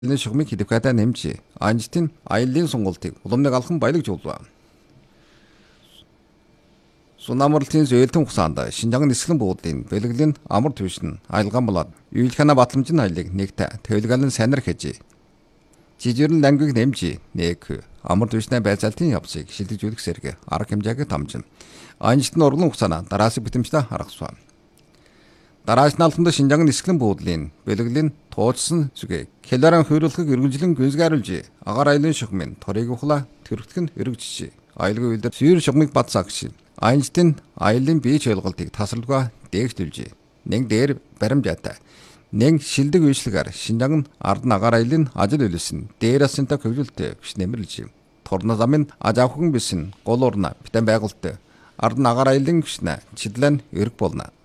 Энэ шугамыг хэдвхадаа нэмж анжтын аяллаа сонголтыг уламжлаг алхан баялаг жуулва. Сунамралтын зөөлтөн хугацаанд Шинжаан нисгэлэн буудлын бэлгэлийн амар түвшин аялгаан болоод Юйлхана батламжийн аяллыг нэгт төлөвлөлөн санар хийж жижигэрэн лангыг нэмж нэг амар түвшний байцаалтын явцыг шилжүүлэх зэрэг арга хэмжээг дамжин анжтын урлагийн хугацаанд дараасыг битэмжтэй харгасваа. Дараач нь алхамд Шинжаан нисгэлэн буудлын бэлгэлийн тууцсан зүгээ хялааран хөрөлхөг эргэлжлэн гүнзгийруулж агаар аялын шугамын торыг ухла төрөгтгөн өргөжж аялгүй үйлдэр сүйр шугамыг бадсаагч анжтын аялын бие ойлголтыг тасралгүй дээгтүүлж нэг дээр баримжаатай нэг шилдэг үйлчлэгээр Шинжаан ард агаар аялын ажил үйлсэн дээрасэнтэй хөвлөлтөй биш нэмэрлж торно замын ажаахын бисэн гол урна битэн байгуулт ард агаар аялын гүшнэ чидлэн өрг болно.